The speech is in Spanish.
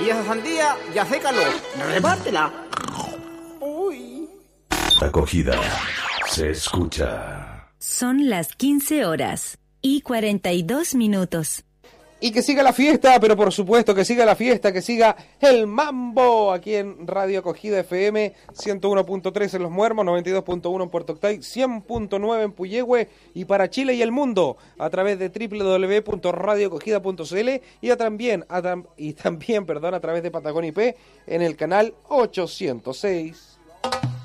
Y esa sandía ya sé calor. Repártela. Uy. Acogida se escucha. Son las 15:42. Y que siga la fiesta, pero por supuesto que siga la fiesta, que siga el mambo aquí en Radio Acogida FM, 101.3 en Los Muermos, 92.1 en Puerto Octay, 100.9 en Puyehue y para Chile y el mundo a través de www.radioacogida.cl y también a través de Patagonia IP en el canal 806.